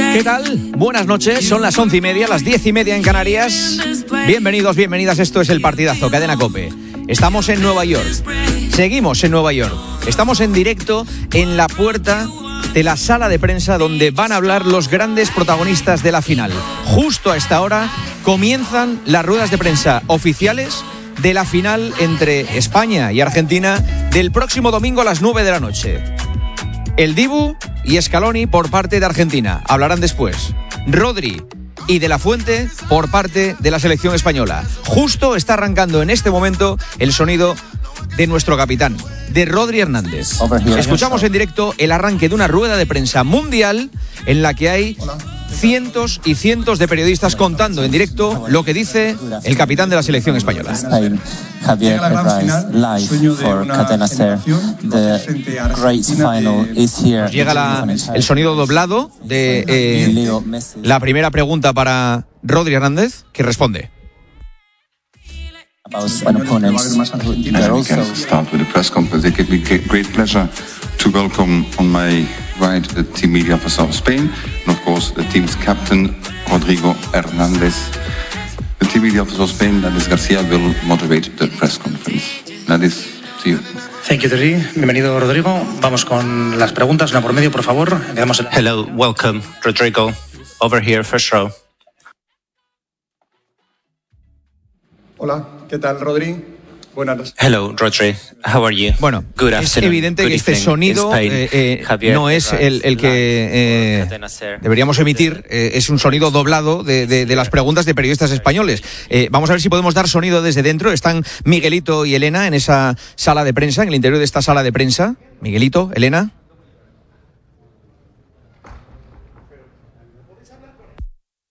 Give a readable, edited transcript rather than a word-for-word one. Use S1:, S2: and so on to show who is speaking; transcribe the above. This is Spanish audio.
S1: ¿Qué tal? Buenas noches, son las 11:30, las 10:30 en Canarias. Bienvenidos, bienvenidas, esto es El Partidazo, Cadena COPE. Estamos en Nueva York, seguimos en Nueva York. Estamos en directo en la puerta de la sala de prensa donde van a hablar los grandes protagonistas de la final. Justo a esta hora comienzan las ruedas de prensa oficiales de la final entre España y Argentina del próximo domingo a las 9 de la noche. El Dibu y Scaloni por parte de Argentina hablarán después. Rodri y De La Fuente por parte de la selección española. Justo está arrancando en este momento el sonido de nuestro capitán, de Rodri Hernández. Escuchamos en directo el arranque de una rueda de prensa mundial en la que hay cientos y cientos de periodistas contando en directo lo que dice el capitán de la selección española.
S2: Javier Herraiz, live for Cadena Ser. The great final is here.
S1: Llega el sonido doblado de la primera pregunta para Rodri Hernández, que responde.
S3: Start with the press conference. It gives me great pleasure to welcome on my right the team media officer of Spain and of course the team's captain Rodrigo Hernández. The team media officer of Spain, Nanis Garcia, will moderate the press conference. Nanis, to you.
S4: Thank you, Terry. Bienvenido, Rodrigo. Vamos con las preguntas, una por medio, por favor.
S5: Hello, welcome, Rodrigo. Over here, first row.
S6: Hola, ¿qué tal, Rodri? Buenas.
S5: Hello, Rodri. How are you?
S1: Bueno,
S5: Good
S1: es
S5: afternoon.
S1: evidente
S5: Good
S1: que este
S5: evening.
S1: sonido no es el que deberíamos emitir, es un sonido doblado de las preguntas de periodistas españoles. Vamos a ver si podemos dar sonido desde dentro. Están Miguelito y Elena en esa sala de prensa, en el interior de esta sala de prensa. Miguelito, Elena.